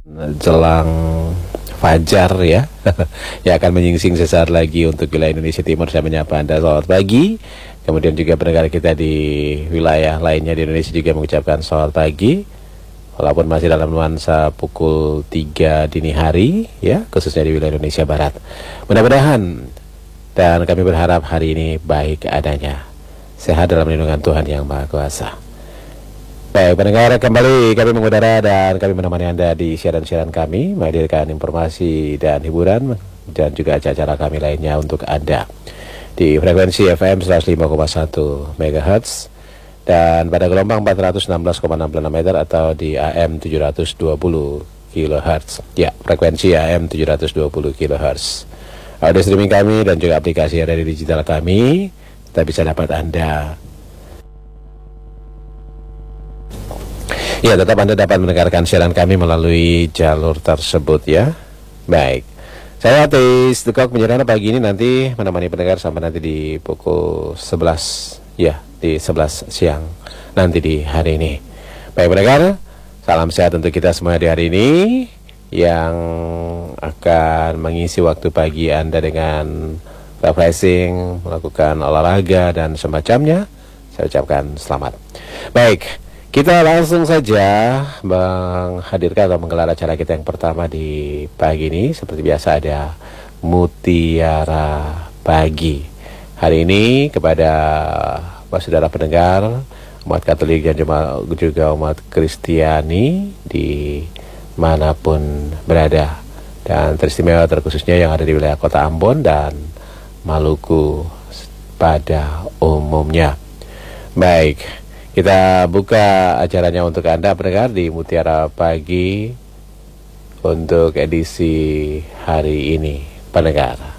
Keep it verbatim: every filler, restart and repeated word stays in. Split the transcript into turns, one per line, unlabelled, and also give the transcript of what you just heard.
jelang fajar ya yang akan menyingsing sesaat lagi untuk wilayah Indonesia Timur. Saya menyapa Anda selamat pagi. Kemudian juga pendengar kita di wilayah lainnya di Indonesia juga mengucapkan selamat pagi, walaupun masih dalam nuansa pukul tiga dini hari ya, khususnya di wilayah Indonesia Barat. Mudah-mudahan dan kami berharap hari ini baik adanya, sehat dalam lindungan Tuhan Yang Maha Kuasa. Baik pendengar, kembali kami mengudara dan kami menemani Anda di siaran-siaran kami, menghadirkan informasi dan hiburan dan juga acara-acara kami lainnya untuk Anda di frekuensi F M seratus lima koma satu megahertz dan pada gelombang empat ratus enam belas koma enam enam meter atau di A M tujuh ratus dua puluh kilohertz. Ya, frekuensi A M tujuh ratus dua puluh kilohertz. Audio streaming kami dan juga aplikasi radio digital kami kita bisa dapat Anda. Ya, tetap Anda dapat mendengarkan siaran kami melalui jalur tersebut ya. Baik, saya Atis Dekok menjalani pagi ini nanti menemani pendengar sampai nanti di pukul sebelas ya, di sebelas siang nanti di hari ini. Baik pendengar, salam sehat untuk kita semua di hari ini yang akan mengisi waktu pagi Anda dengan refreshing, melakukan olahraga dan semacamnya. Saya ucapkan selamat. Baik, kita langsung saja menghadirkan atau menggelar acara kita yang pertama di pagi ini. Seperti biasa ada Mutiara Pagi. Hari ini kepada saudara pendengar umat Katolik dan juga umat Kristiani di manapun berada, dan teristimewa terkhususnya yang ada di wilayah Kota Ambon dan Maluku pada umumnya. Baik, kita buka acaranya untuk Anda pendengar di Mutiara Pagi untuk edisi hari ini pendengar.